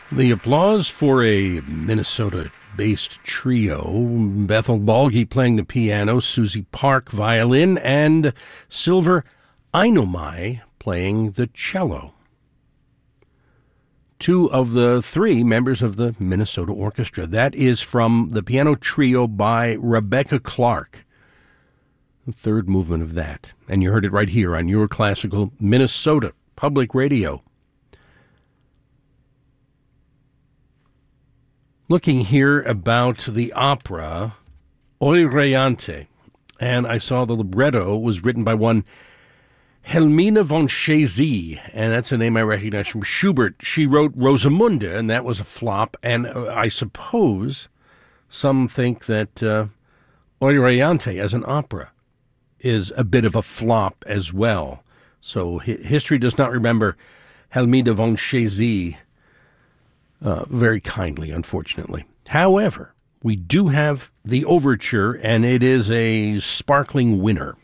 The applause for a Minnesota-based trio, Bethel Balgi playing the piano, Susie Park violin, and Silver Ainomai playing the cello. Two of the three members of the Minnesota Orchestra. That is from the piano trio by Rebecca Clark. The third movement of that. And you heard it right here on Your Classical Minnesota Public Radio. Looking here about the opera Euryanthe, and I saw the libretto was written by one Helmine von Chazy, and that's a name I recognize from Schubert. She wrote Rosamunde, and that was a flop, and I suppose some think that Euryanthe as an opera is a bit of a flop as well. So history does not remember Helmine von Chazy very kindly, unfortunately. However, we do have the overture, and it is a sparkling winner.